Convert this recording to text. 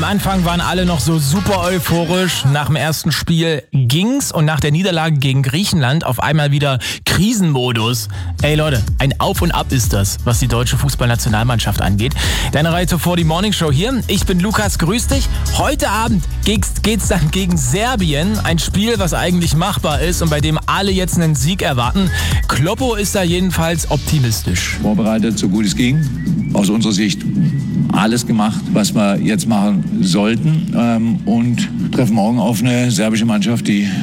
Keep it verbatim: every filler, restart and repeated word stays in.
Anfang waren alle noch so super euphorisch. Nach dem ersten Spiel ging's und nach der Niederlage gegen Griechenland auf einmal wieder Krisenmodus. Ey Leute, ein Auf und Ab ist das, was die deutsche Fußballnationalmannschaft angeht. Deine Reihe zuvor die Morning Show hier. Ich bin Lukas, grüß dich. Heute Abend geht's, geht's dann gegen Serbien. Ein Spiel, was eigentlich machbar ist und bei dem alle jetzt einen Sieg erwarten. Kloppo ist da jedenfalls optimistisch. Vorbereitet, so gut es ging. Aus unserer Sicht alles gemacht, was wir jetzt machen sollten, ähm, und treffen morgen auf eine serbische Mannschaft, die